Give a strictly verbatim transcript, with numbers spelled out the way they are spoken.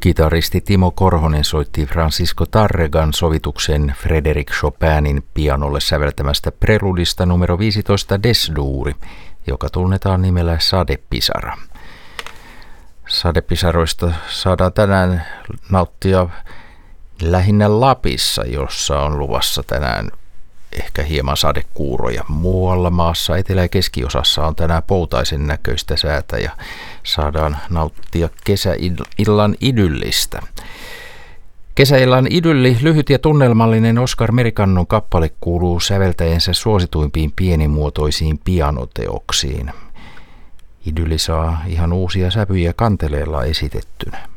Kitaristi Timo Korhonen soitti Francisco Tárregan sovituksen Frédéric Chopinin pianolle säveltämästä preludista numero viisitoista Desduuri, joka tunnetaan nimellä Sadepisara. Sadepisaroista saadaan tänään nauttia lähinnä Lapissa, jossa on luvassa tänään ehkä hieman sadekuuroja. Muualla maassa etelä- ja keskiosassa on tänään poutaisen näköistä säätä ja saadaan nauttia kesäillan idyllistä. Kesäillan idylli, lyhyt ja tunnelmallinen Oskar Merikannon kappale kuuluu säveltäjensä suosituimpiin pienimuotoisiin pianoteoksiin. Idylli saa ihan uusia sävyjä kanteleella esitettynä.